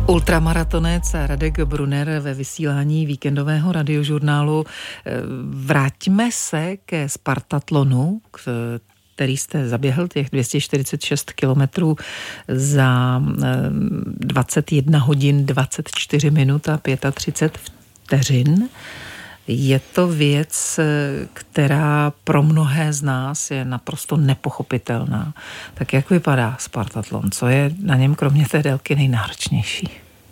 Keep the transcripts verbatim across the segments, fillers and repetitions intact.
Ultramaratonec Radek Brunner ve vysílání víkendového radiožurnálu. Vraťme se ke Spartatlonu, který jste zaběhl, těch dvě stě čtyřicet šest kilometrů za dvacet jedna hodin, dvacet čtyři minut a třicet pět vteřin. Je to věc, která pro mnohé z nás je naprosto nepochopitelná. Tak jak vypadá Spartatlon? Co je na něm kromě té délky nejnáročnější?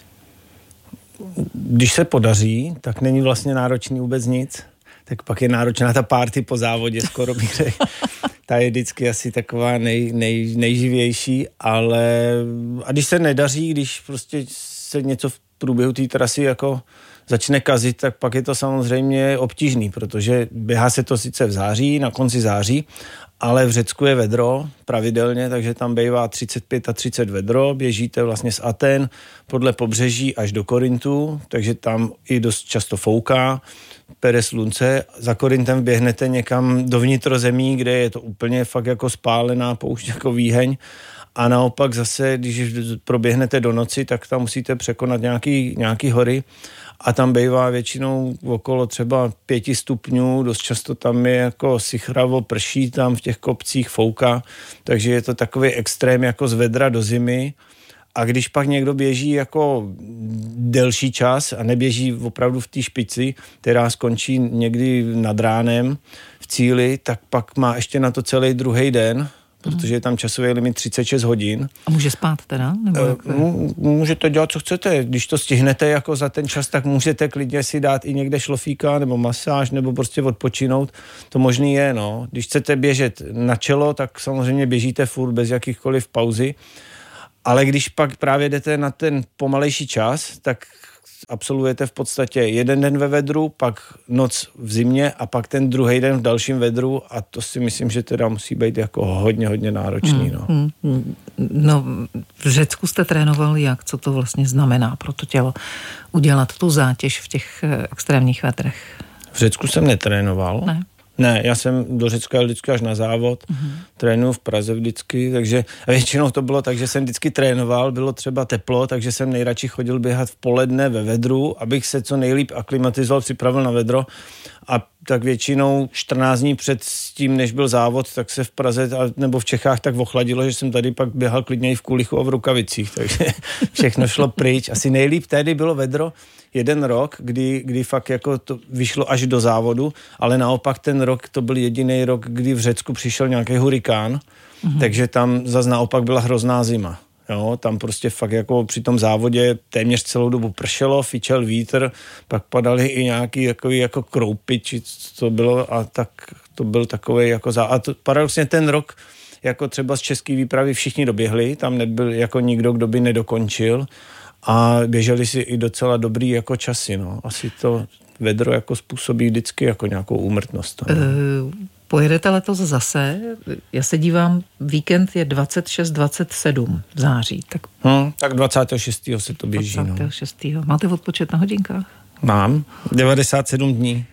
Když se podaří, tak není vlastně náročný vůbec nic. Tak pak je náročná ta party po závodě, skoro bych řekl. Ta je vždycky asi taková nej, nej, nejživější, ale a když se nedaří, když prostě se něco v průběhu té trasy jako začne kazit, tak pak je to samozřejmě obtížný, protože běhá se to sice v září, na konci září, ale v Řecku je vedro pravidelně, takže tam bývá třicet pět a třicet vedro, běžíte vlastně z Aten podle pobřeží až do Korintu, takže tam i dost často fouká, pere slunce, za Korintem běhnete někam do vnitrozemí, kde je to úplně fakt jako spálená poušť, jako výheň. A naopak zase, když proběhnete do noci, tak tam musíte překonat nějaký, nějaký hory a tam bývá většinou okolo třeba pěti stupňů, dost často tam je jako sichravo, prší tam v těch kopcích, fouká, takže je to takový extrém jako z vedra do zimy. A když pak někdo běží jako delší čas a neběží opravdu v té špici, která skončí někdy nad ránem v cíli, tak pak má ještě na to celý druhý den, protože je tam časový limit třicet šest hodin. A může spát teda? Nebo jak... Můžete dělat, co chcete. Když to stihnete jako za ten čas, tak můžete klidně si dát i někde šlofíka nebo masáž nebo prostě odpočinout. To možný je, no. Když chcete běžet na čelo, tak samozřejmě běžíte furt bez jakýchkoliv pauzy. Ale když pak právě jdete na ten pomalejší čas, tak absolvujete v podstatě jeden den ve vedru, pak noc v zimě a pak ten druhý den v dalším vedru a to si myslím, že teda musí být jako hodně, hodně náročný. No, hmm, hmm. no v Řecku jste trénoval jak? Co to vlastně znamená pro to tělo udělat tu zátěž v těch extrémních vedrech? V Řecku jsem netrénoval. Ne. Ne, já jsem do Řecka jel vždycky až na závod, mm-hmm. trénuju v Praze vždycky, takže většinou to bylo tak, že jsem vždycky trénoval, bylo třeba teplo, takže jsem nejradši chodil běhat v poledne ve vedru, abych se co nejlíp aklimatizoval, připravil na vedro a tak většinou čtrnáct dní před tím, než byl závod, tak se v Praze nebo v Čechách tak ochladilo, že jsem tady pak běhal klidně i v kulichu a v rukavicích, takže všechno šlo pryč. Asi nejlíp tehdy bylo vedro jeden rok, kdy, kdy fakt jako to vyšlo až do závodu, ale naopak ten rok, to byl jediný rok, kdy v Řecku přišel nějaký hurikán, mm-hmm. takže tam zase naopak byla hrozná zima. Jo, tam prostě fakt jako při tom závodě téměř celou dobu pršelo, fičel vítr, pak padaly i nějaký takový jako kroupy, či co to bylo a tak to byl takový jako zá... A to, paradoxně ten rok jako třeba z české výpravy všichni doběhli, tam nebyl jako nikdo, kdo by nedokončil a běželi si i docela dobrý jako časy, no. Asi to vedro jako způsobí vždycky jako nějakou úmrtnost. No. Uh... Pojedete letos zase, já se dívám, víkend je dvacet šest dvacet sedm v září. Tak, hmm, tak dvacátého šestého se to běží. dvacátého šestého No. Máte odpočet na hodinkách? Mám, devadesát sedm dní.